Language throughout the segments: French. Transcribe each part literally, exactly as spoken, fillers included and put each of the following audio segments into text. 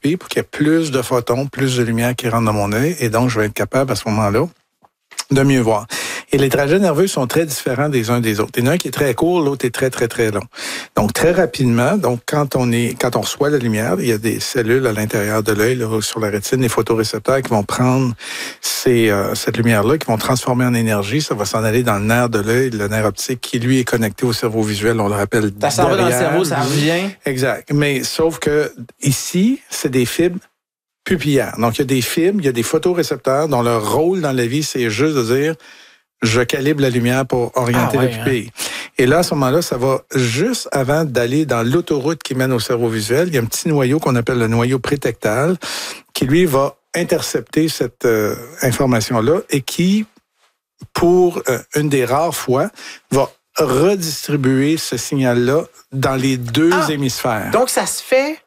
pupille pour qu'il y ait plus de photons, plus de lumière qui rentre dans mon œil. Et donc, je vais être capable à ce moment-là de mieux voir. Et les trajets nerveux sont très différents des uns des autres. Il y en a un qui est très court, l'autre est très, très, très long. Donc, très rapidement, donc quand on est, quand on reçoit la lumière, il y a des cellules à l'intérieur de l'œil, là, sur la rétine, des photorécepteurs qui vont prendre ces, euh, cette lumière-là, qui vont transformer en énergie. Ça va s'en aller dans le nerf de l'œil, le nerf optique, qui, lui, est connecté au cerveau visuel. On le rappelle. Ça s'en va dans le cerveau, ça revient. Exact. Mais sauf que ici, c'est des fibres pupillaires. Donc, il y a des fibres, il y a des photorécepteurs dont leur rôle dans la vie, c'est juste de dire je calibre la lumière pour orienter ah ouais, la pupille. Hein. Et là, à ce moment-là, ça va juste avant d'aller dans l'autoroute qui mène au cerveau visuel. Il y a un petit noyau qu'on appelle le noyau prétectal qui, lui, va intercepter cette euh, information-là et qui, pour euh, une des rares fois, va redistribuer ce signal-là dans les deux ah, hémisphères. Donc, ça se fait...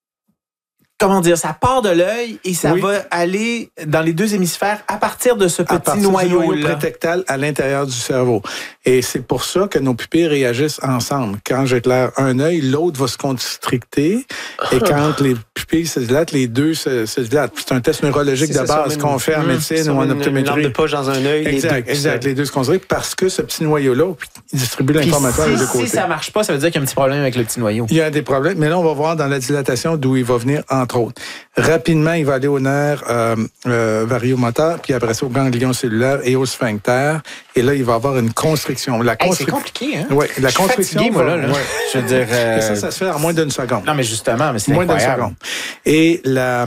Comment dire, ça part de l'œil et ça oui. va aller dans les deux hémisphères à partir de ce petit noyau, noyau prétectal à l'intérieur du cerveau. Et c'est pour ça que nos pupilles réagissent ensemble. Quand j'éclaire un œil, l'autre va se constricter. Et quand les pupilles se dilatent, les deux se, se dilatent. C'est un test neurologique de base qu'on une, fait en médecine ou en optométrie. Une lampe de poche dans un œil. Exact, les deux, exact. Les deux se constrictent parce que ce petit noyau-là, il distribue l'information si, des deux côtés. Si ça marche pas, ça veut dire qu'il y a un petit problème avec le petit noyau. Il y a des problèmes. Mais là, on va voir dans la dilatation d'où il va venir, entre autres. Rapidement, il va aller au nerf euh, euh, variomoteur, puis après ça au ganglion cellulaire et au sphincter. Et là, il va avoir une constriction. La constri... hey, c'est compliqué, hein? Oui, la constriction. Fatigué, moi, là, là. Ouais. Je veux dire. Euh... Et ça, ça se fait en moins d'une seconde. Non, mais justement, mais c'est moins incroyable. Moins d'une seconde. Et la.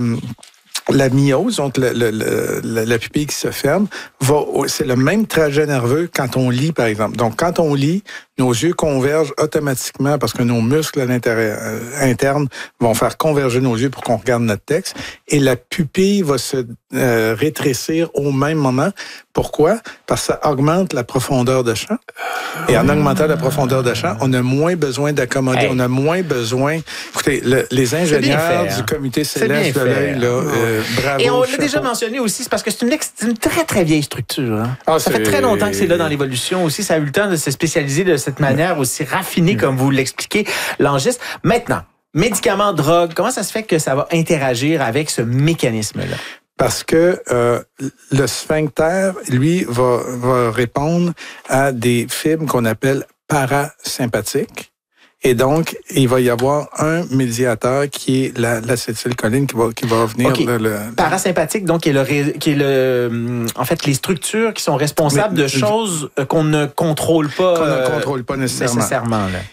La myose, donc le, le, le, la pupille qui se ferme, va, c'est le même trajet nerveux quand on lit, par exemple. Donc, quand on lit, nos yeux convergent automatiquement parce que nos muscles à l'intérieur euh, internes vont faire converger nos yeux pour qu'on regarde notre texte. Et la pupille va se euh, rétrécir au même moment. Pourquoi? Parce que ça augmente la profondeur de champ. Et en augmentant la profondeur de champ, on a moins besoin d'accommoder. Hey. On a moins besoin... Écoutez, le, les ingénieurs fait, hein? du comité céleste de l'œil, là, euh, bravo. Et on l'a déjà mentionné aussi, c'est parce que c'est une, ex, une très, très vieille structure. Hein? Ah, ça fait très longtemps que c'est là dans l'évolution aussi. Ça a eu le temps de se spécialiser de cette manière aussi raffinée, comme vous l'expliquez, Langis. Maintenant, médicaments, drogues, comment ça se fait que ça va interagir avec ce mécanisme-là? Parce que euh, le sphincter, lui, va, va répondre à des fibres qu'on appelle parasympathiques. Et donc, il va y avoir un médiateur qui est la, l'acétylcholine qui va, qui va venir... Okay. Le, le... Parasympathique, donc, qui est, le, qui est le... En fait, les structures qui sont responsables Mais, de choses qu'on ne contrôle pas... Qu'on ne contrôle pas nécessairement. nécessairement là.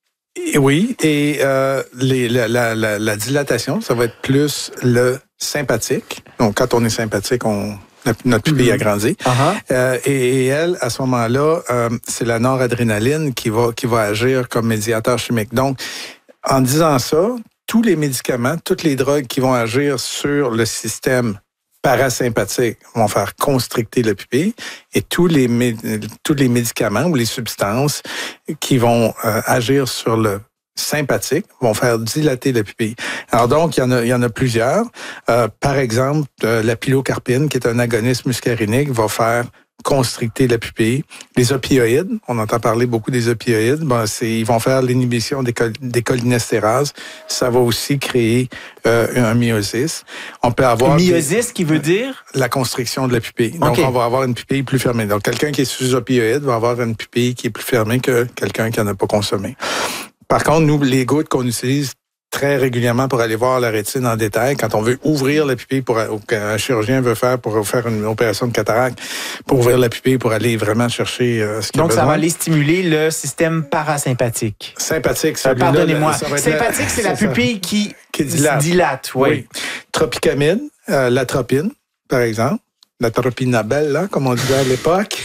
Et oui, et euh, les, la, la, la, la dilatation, ça va être plus le sympathique. Donc, quand on est sympathique, on... Notre pupille a grandi. Uh-huh. Euh, et, et elle, à ce moment-là, euh, c'est la noradrénaline qui va, qui va agir comme médiateur chimique. Donc, en disant ça, tous les médicaments, toutes les drogues qui vont agir sur le système parasympathique vont faire constricter la pupille et tous les, tous les médicaments ou les substances qui vont euh, agir sur le sympathiques vont faire dilater la pupille. Alors donc, il y en a, il y en a plusieurs. Euh, par exemple, euh, la pilocarpine, qui est un agoniste muscarinique, va faire constricter la pupille. Les opioïdes, on entend parler beaucoup des opioïdes, ben c'est, ils vont faire l'inhibition des, col- des cholinestérase. Ça va aussi créer euh, un myosis. On peut avoir... Myosis, des, qui veut dire? La constriction de la pupille. Donc, okay. on va avoir une pupille plus fermée. Donc, quelqu'un qui est sous opioïdes va avoir une pupille qui est plus fermée que quelqu'un qui n'en a pas consommé. Par contre, nous, les gouttes qu'on utilise très régulièrement pour aller voir la rétine en détail, quand on veut ouvrir la pupille, pour qu'un chirurgien veut faire pour faire une opération de cataracte, pour ouvrir la pupille, pour aller vraiment chercher euh, ce qu'il y a Donc, besoin. ça va aller stimuler le système parasympathique. Sympathique, ça. Pardonnez-moi. Ça va sympathique, c'est, c'est la pupille qui, qui dilate. dilate oui. oui. Tropicamide, euh, l'atropine, par exemple. L'atropinabelle, là, comme on disait à l'époque.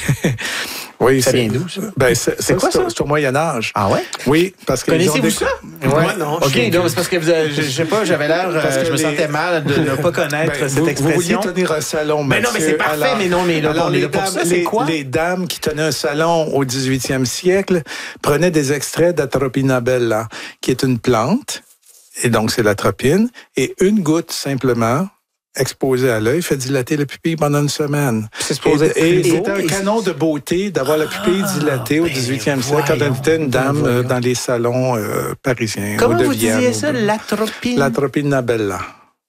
Oui, ça vient d'où, ça? Ben, c'est, c'est, c'est quoi, c'est, ça? C'est au Moyen-Âge. Ah ouais? Oui, parce que... Connaissez-vous des... ça? Ouais. Moi, non. OK, donc c'est parce que vous avez, je, je sais pas, j'avais l'air, euh, je me les... sentais mal de ne pas connaître ben, cette vous, expression. Vous vouliez tenir un salon, mais non, mais c'est parfait, alors, mais non, mais là, alors, on est là pour dames, ça, c'est les, quoi? Les dames qui tenaient un salon au dix-huitième siècle prenaient des extraits d'atropinabella, qui est une plante, et donc c'est l'atropine, et une goutte simplement... exposé à l'œil, fait dilater la pupille pendant une semaine. C'est supposé et, et c'était un canon de beauté d'avoir la pupille ah, dilatée au dix-huitième siècle quand on était une dame euh, dans les salons euh, parisiens. Comment ou de vous Vienne, disiez ça, l'atropine? L'atropinabella.